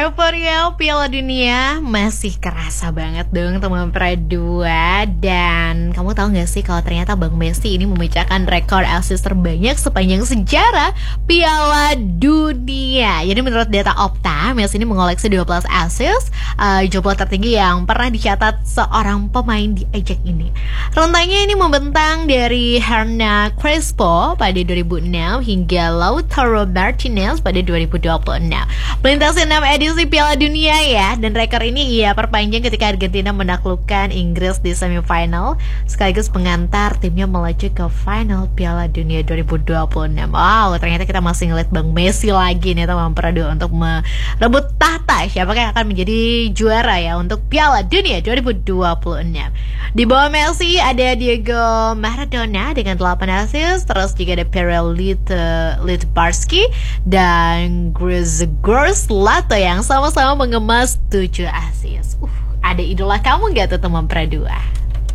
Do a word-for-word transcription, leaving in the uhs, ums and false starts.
Euforia Piala Dunia masih kerasa banget dong teman Pradua. Dan kamu tahu gak sih kalau ternyata Bang Messi ini memecahkan rekor assist terbanyak sepanjang sejarah Piala Dunia. Jadi menurut data Opta, Messi ini mengoleksi dua belas assist, uh, jumlah tertinggi yang pernah dicatat seorang pemain di ajang ini. Rentangnya ini membentang dari Hernan Crespo pada dua ribu enam hingga Lautaro Martinez pada dua ribu dua puluh enam. Melintasi enam edisi Piala Dunia ya. Dan rekor ini ia perpanjang ketika Argentina menaklukkan Inggris di semifinal, sekaligus pengantar timnya melaju ke final Piala Dunia dua ribu dua puluh enam. Wow, ternyata kita masih ngeliat Bang Messi lagi nih teman Pradua untuk merebut tahta siapakah yang akan menjadi juara ya untuk Piala Dunia dua ribu dua puluh enam. Di bawah Messi ada Diego Maradona dengan delapan assist, terus juga ada Pierre Littbarski dan Grzegorz Lato yang sama-sama mengemas tujuh assist. Uh, ada idola kamu gak tuh teman Pradua?